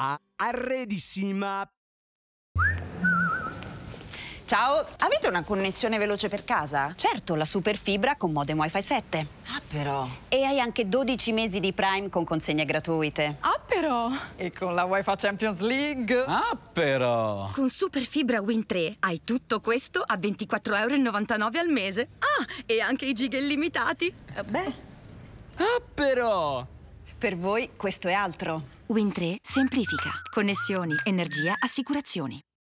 arredissima. Ciao, avete una connessione veloce per casa? Certo, la super fibra con modem Wi-Fi 7. Ah, però. E hai anche 12 mesi di Prime con consegne gratuite. Ah, però! E con la Wi-Fi Champions League. Ah, però! Con super fibra Wind 3 hai tutto questo a 24,99 € al mese. Ah, e anche i giga illimitati. Beh. Ah, però! Per voi questo è altro. Wind 3 semplifica. Connessioni, energia, assicurazioni.